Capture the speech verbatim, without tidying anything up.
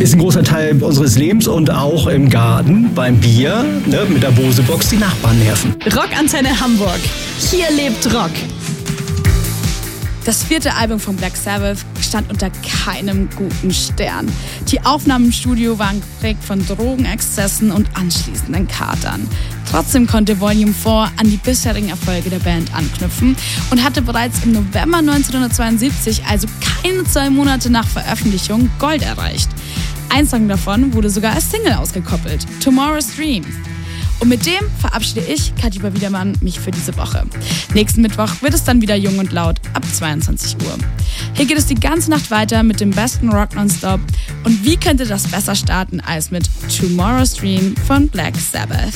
ist ein großer Teil unseres Lebens und auch im Garten, beim Bier, ne, mit der Bose-Box die Nachbarn nerven. Rockantenne Hamburg. Hier lebt Rock. Das vierte Album von Black Sabbath stand unter keinem guten Stern. Die Aufnahmen im Studio waren geprägt von Drogenexzessen und anschließenden Katern. Trotzdem konnte Volume vier an die bisherigen Erfolge der Band anknüpfen und hatte bereits im November neunzehnhundertzweiundsiebzig, also keine zwei Monate nach Veröffentlichung, Gold erreicht. Ein Song davon wurde sogar als Single ausgekoppelt, Tomorrow's Dream. Und mit dem verabschiede ich, Katja Wiedermann, mich für diese Woche. Nächsten Mittwoch wird es dann wieder jung und laut ab zweiundzwanzig Uhr. Hier geht es die ganze Nacht weiter mit dem besten Rock nonstop. Und wie könnte das besser starten als mit Tomorrow's Dream von Black Sabbath?